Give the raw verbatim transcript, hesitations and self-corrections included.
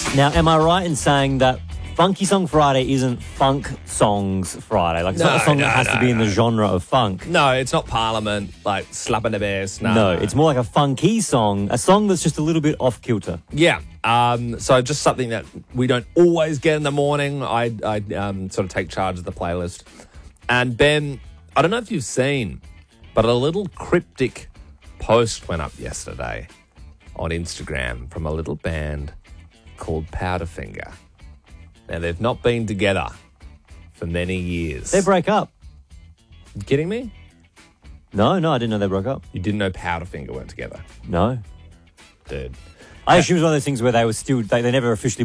Now, am I right in saying that Funky Song Friday isn't Funk Songs Friday? Like, it's not No, a song no, that has no, to be in the no. genre of funk. No, it's not Parliament, like slapping the bass. No, No, it's more like a funky song, a song that's just a little bit off kilter. Yeah. Um, so just something that we don't always get in the morning. I, I um, sort of take charge of the playlist. And Ben, I don't know if you've seen, but a little cryptic post went up yesterday on Instagram from a little band called Powderfinger. Now, they've not been together for many years. They break up. You kidding me? No, no, I didn't know they broke up. You didn't know Powderfinger weren't together? No. Dude. I assume it was one of those things where they were still, they, they never officially